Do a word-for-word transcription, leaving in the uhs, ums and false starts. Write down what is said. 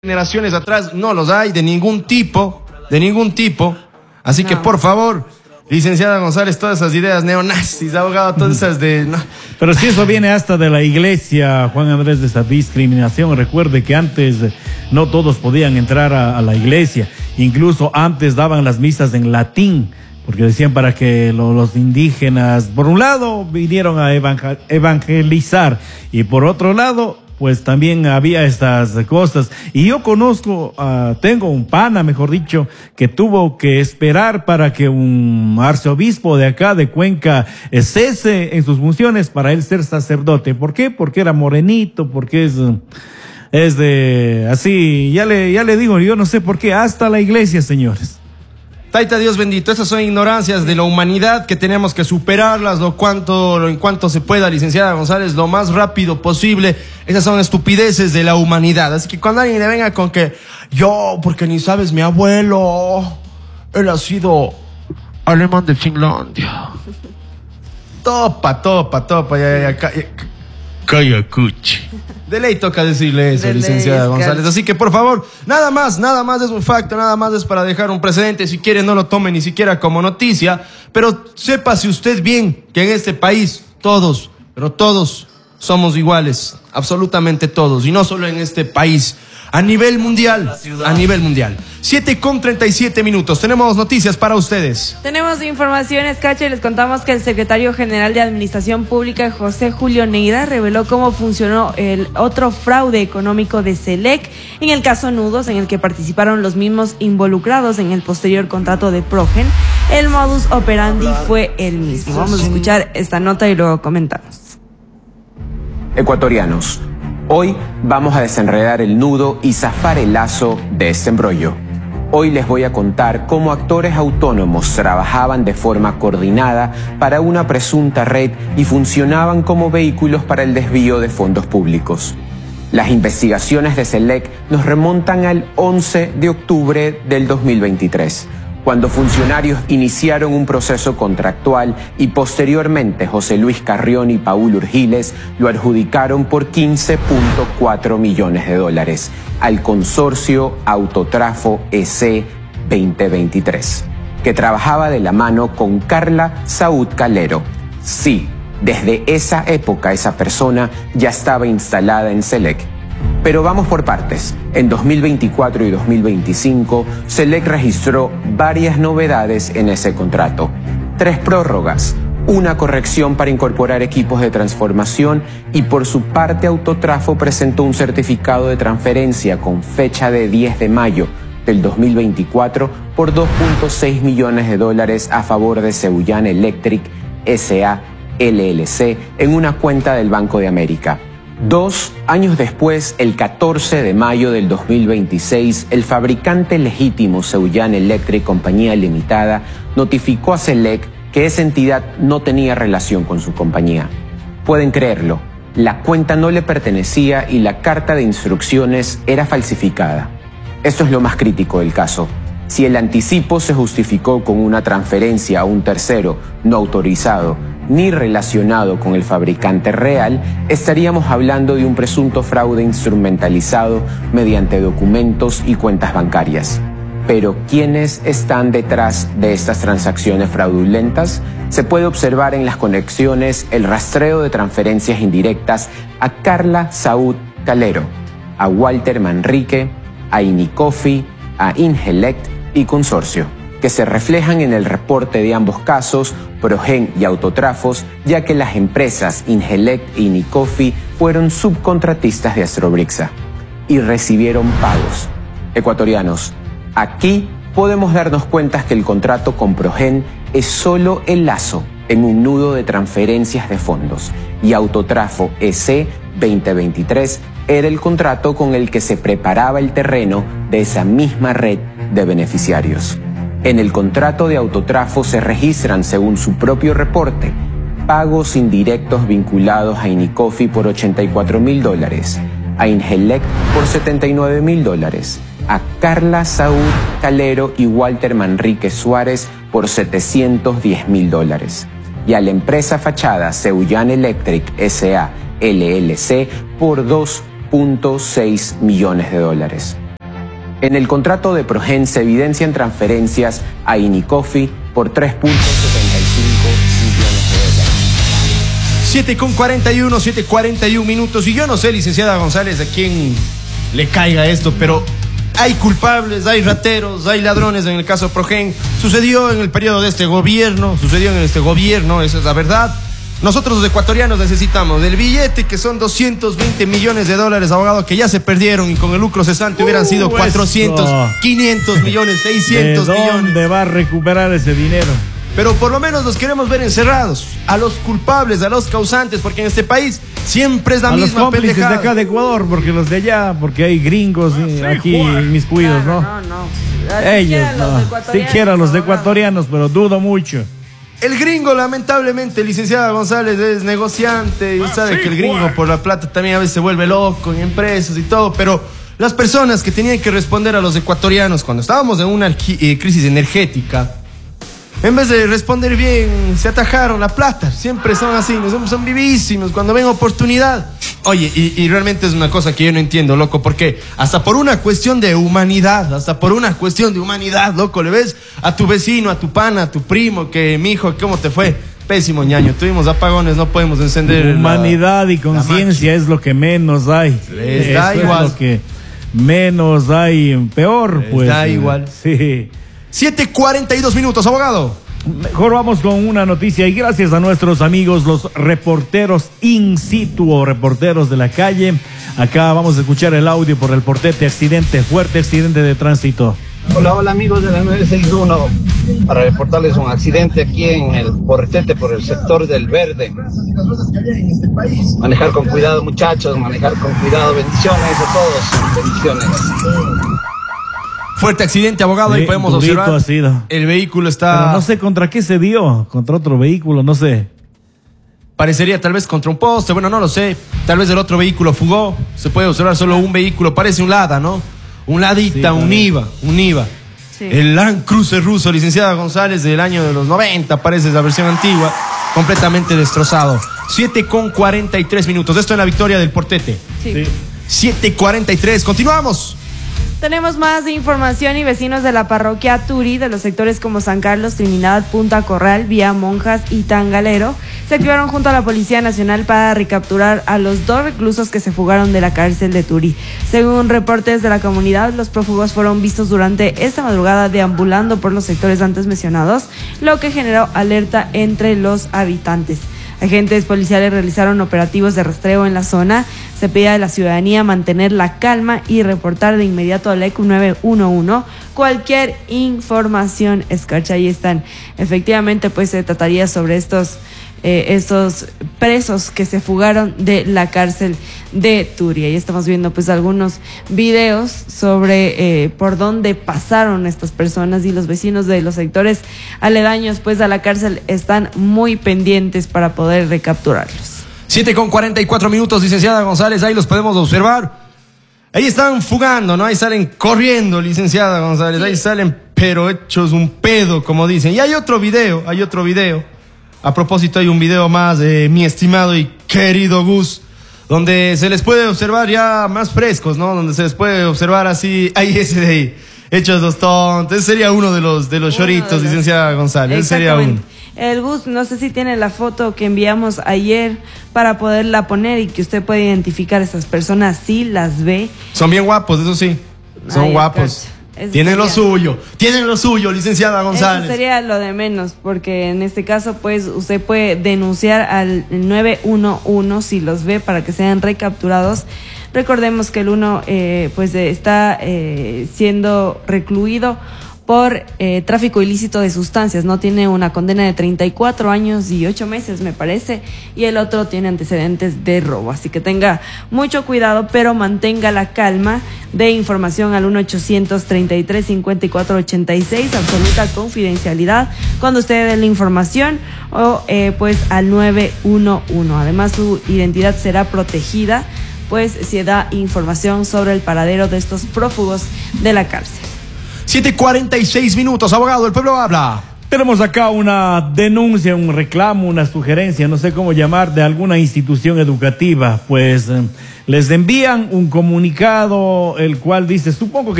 generaciones atrás no los hay de ningún tipo, de ningún tipo. Así no. que por favor, licenciada González, todas esas ideas neonazis, abogado, todas esas de... No. Pero si eso viene hasta de la iglesia, Juan Andrés, de esa discriminación. Recuerde que antes no todos podían entrar a, a la iglesia. Incluso antes daban las misas en latín, porque decían para que lo, los indígenas, por un lado, vinieron a evangel- evangelizar, y por otro lado, pues también había estas cosas. Y yo conozco, uh, tengo un pana, mejor dicho, que tuvo que esperar para que un arzobispo de acá, de Cuenca, eh, cese en sus funciones para él ser sacerdote. ¿Por qué? Porque era morenito, porque es... es de... así, ya le, ya le digo, yo no sé por qué, hasta la iglesia, señores. Taita Dios bendito, esas son ignorancias de la humanidad que tenemos que superarlas lo cuanto, lo en cuanto se pueda, licenciada González, lo más rápido posible. Esas son estupideces de la humanidad. Así que cuando alguien le venga con que yo, porque ni sabes, mi abuelo, él ha sido alemán de Finlandia. Topa, topa, topa, ya, ya, ya, ya. Calla, cuchi. De ley toca decirle eso, de licenciada González. Así que, por favor, nada más, nada más es un facto, nada más es para dejar un precedente. Si quiere, no lo tome ni siquiera como noticia. Pero sépase usted bien que en este país todos, pero todos somos iguales. Absolutamente todos. Y no solo en este país. A nivel mundial, a nivel mundial. siete con treinta y siete minutos. Tenemos noticias para ustedes. Tenemos informaciones, Cacho, y les contamos que el secretario general de Administración Pública, José Julio Neira, reveló cómo funcionó el otro fraude económico de Selec en el caso Nudos, en el que participaron los mismos involucrados en el posterior contrato de Progen. El modus operandi fue el mismo. Vamos a escuchar esta nota y luego comentamos. Ecuatorianos, hoy vamos a desenredar el nudo y zafar el lazo de este embrollo. Hoy les voy a contar cómo actores autónomos trabajaban de forma coordinada para una presunta red y funcionaban como vehículos para el desvío de fondos públicos. Las investigaciones de Selec nos remontan al once de octubre del dos mil veintitrés, cuando funcionarios iniciaron un proceso contractual y posteriormente José Luis Carrión y Paul Urgiles lo adjudicaron por quince punto cuatro millones de dólares al consorcio Autotrafo E C veinte veintitrés, que trabajaba de la mano con Carla Saúd Calero. Sí, desde esa época esa persona ya estaba instalada en Selec. Pero vamos por partes. En dos mil veinticuatro y dos mil veinticinco, Selec registró varias novedades en ese contrato. Tres prórrogas, una corrección para incorporar equipos de transformación y por su parte Autotrafo presentó un certificado de transferencia con fecha de diez de mayo del dos mil veinticuatro por dos punto seis millones de dólares a favor de Seullán Electric S A L L C en una cuenta del Banco de América. Dos años después, el catorce de mayo del dos mil veintiséis, el fabricante legítimo Seullán Electric Compañía Limitada notificó a Selec que esa entidad no tenía relación con su compañía. Pueden creerlo, la cuenta no le pertenecía y la carta de instrucciones era falsificada. Esto es lo más crítico del caso. Si el anticipo se justificó con una transferencia a un tercero no autorizado, ni relacionado con el fabricante real, estaríamos hablando de un presunto fraude instrumentalizado mediante documentos y cuentas bancarias. Pero ¿quiénes están detrás de estas transacciones fraudulentas? Se puede observar en las conexiones el rastreo de transferencias indirectas a Carla Saúd Calero, a Walter Manrique, a Inicofi, a Ingelect y Consorcio, que se reflejan en el reporte de ambos casos, Progen y Autotrafos, ya que las empresas Ingelect y Inicofi fueron subcontratistas de Astrobrixa y recibieron pagos. Ecuatorianos, aquí podemos darnos cuenta que el contrato con Progen es solo el lazo en un nudo de transferencias de fondos y Autotrafo E C veinte veintitrés era el contrato con el que se preparaba el terreno de esa misma red de beneficiarios. En el contrato de Autotrafo se registran, según su propio reporte, pagos indirectos vinculados a Inicofi por ochenta y cuatro mil dólares, a Ingelect por setenta y nueve mil dólares, a Carla Saúd Calero y Walter Manrique Suárez por setecientos diez mil dólares, y a la empresa fachada Seullán Electric S A L L C por dos punto seis millones de dólares. En el contrato de Progen se evidencian transferencias a Inicofi por tres punto setenta y cinco millones de dólares. siete con cuarenta y uno, siete cuarenta y uno minutos. Y yo no sé, licenciada González, a quién le caiga esto, pero hay culpables, hay rateros, hay ladrones en el caso Progen. Sucedió en el periodo de este gobierno, sucedió en este gobierno, esa es la verdad. Nosotros los ecuatorianos necesitamos del billete, que son doscientos veinte millones de dólares, abogado, que ya se perdieron y con el lucro cesante hubieran sido Uh, cuatrocientos, eso. quinientos millones, seiscientos ¿De millones. dónde va a recuperar ese dinero? Pero por lo menos los queremos ver encerrados, a los culpables, a los causantes, porque en este país siempre es la A los misma cómplices de pendejada. acá de Ecuador, porque los de allá, porque hay gringos eh, aquí inmiscuidos, ¿no? No, no. Ellos, Siquiera los no. ecuatorianos, Siquiera los de abogado. ecuatorianos, pero dudo mucho. El gringo, lamentablemente, licenciada González, es negociante. Y usted sabe que el gringo por la plata también a veces se vuelve loco en empresas y todo. Pero las personas que tenían que responder a los ecuatorianos cuando estábamos en una eh, crisis energética, en vez de responder bien, se atajaron la plata. Siempre son así, son, son vivísimos. Cuando ven oportunidad. Oye, y, y realmente es una cosa que yo no entiendo, loco, porque hasta por una cuestión de humanidad, hasta por una cuestión de humanidad, loco, le ves a tu vecino, a tu pana, a tu primo, que mi hijo, ¿cómo te fue? Pésimo, ñaño, tuvimos apagones, no podemos encender. Humanidad la- y conciencia es lo que menos hay. Les da Eso igual. Es lo que menos hay, peor, Les pues. da igual. Sí. siete cuarenta y dos minutos, abogado. Mejor vamos con una noticia y gracias a nuestros amigos los reporteros in situ o reporteros de la calle. Acá vamos a escuchar el audio por el portete accidente, fuerte accidente de tránsito. Hola, hola amigos de la nueve seis uno, para reportarles un accidente aquí en el Portete, por el sector del Verde. Manejar con cuidado, muchachos, manejar con cuidado. Bendiciones a todos, bendiciones. Fuerte accidente, abogado, Sí, y podemos durito observar. ha sido. El vehículo está. Pero no sé contra qué se dio, contra otro vehículo, no sé. Parecería tal vez contra un poste, bueno, no lo sé. Tal vez el otro vehículo fugó. Se puede observar solo un vehículo, parece un Lada, ¿no? Un Ladita, Sí, un parece. I V A, un I V A. Sí. El Land Cruiser ruso, licenciada González, del año de los noventa, parece la versión antigua, completamente destrozado. siete con cuarenta y tres minutos. Esto es la victoria del Portete. Sí. Sí. siete cuarenta y tres, continuamos. Tenemos más información y vecinos de la parroquia Turi, de los sectores como San Carlos, Trinidad, Punta Corral, Vía Monjas y Tangalero, se activaron junto a la Policía Nacional para recapturar a los dos reclusos que se fugaron de la cárcel de Turi. Según reportes de la comunidad, los prófugos fueron vistos durante esta madrugada deambulando por los sectores antes mencionados, lo que generó alerta entre los habitantes. Agentes policiales realizaron operativos de rastreo en la zona. Se pide a la ciudadanía mantener la calma y reportar de inmediato al E C U nueve uno uno cualquier información escarcha. Ahí están. Efectivamente, pues se trataría sobre estos, eh, estos presos que se fugaron de la cárcel de Turi. Ahí estamos viendo pues algunos videos sobre eh, por dónde pasaron estas personas, y los vecinos de los sectores aledaños pues a la cárcel están muy pendientes para poder recapturarlos. siete con cuarenta y cuatro minutos, licenciada González, ahí los podemos observar. Ahí están fugando, ¿no? Ahí salen corriendo, licenciada González, Sí. ahí salen pero hechos un pedo, como dicen. Y hay otro video, hay otro video. A propósito, hay un video más de mi estimado y querido Gus, donde se les puede observar ya más frescos, ¿no? Donde se les puede observar así, ahí ese de ahí, hechos los tontos. Ese sería uno de los, de los Uno de choritos, los- licenciada González, ese sería uno. Exactamente. El Gus, no sé si tiene la foto que enviamos ayer para poderla poner y que usted pueda identificar a esas personas si las ve. Son bien guapos, eso sí. Son Ay, guapos. Oscar, eso Tienen lo sería- suyo. Tienen lo suyo, licenciada González. Eso sería lo de menos, porque en este caso, pues, usted puede denunciar al nueve uno uno si los ve para que sean recapturados. Recordemos que el uno, eh, pues, eh, está eh, siendo recluido por eh, tráfico ilícito de sustancias, no tiene una condena de treinta y cuatro años y ocho meses, me parece, y el otro tiene antecedentes de robo, así que tenga mucho cuidado, pero mantenga la calma. De información al uno ochocientos treinta y tres cincuenta y cuatro ochenta y seis, absoluta confidencialidad cuando usted dé la información, o eh, pues al nueve uno uno. Además, su identidad será protegida, pues se da información sobre el paradero de estos prófugos de la cárcel. siete cuarenta y seis minutos, abogado, el pueblo habla. Tenemos acá una denuncia, un reclamo, una sugerencia, no sé cómo llamar, de alguna institución educativa. Pues eh, les envían un comunicado, el cual dice, supongo que